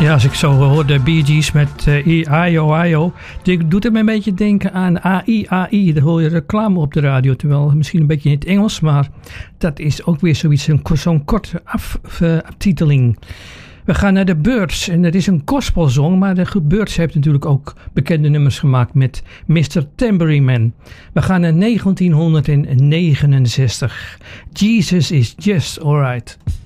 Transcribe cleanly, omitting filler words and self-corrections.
Ja, als ik zo hoor de Bee Gees met I.O.I.O. Dit doet het me een beetje denken aan AI. Daar hoor je reclame op de radio. Terwijl misschien een beetje in het Engels. Maar dat is ook weer zoiets, zo'n korte aftiteling. We gaan naar de Byrds. En dat is een gospelzong. Maar de Byrds heeft natuurlijk ook bekende nummers gemaakt met Mr. Tambourine Man. We gaan naar 1969. Jesus is just alright.